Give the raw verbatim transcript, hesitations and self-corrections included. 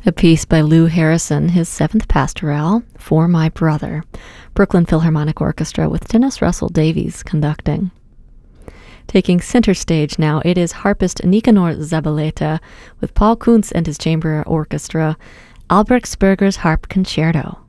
A piece by Lou Harrison, his seventh Pastoral, For My Brother, Brooklyn Philharmonic Orchestra with Dennis Russell Davies conducting. Taking center stage now, it is harpist Nicanor Zabaleta with Paul Kuntz and his chamber orchestra, Albrechtsberger's Harp Concerto.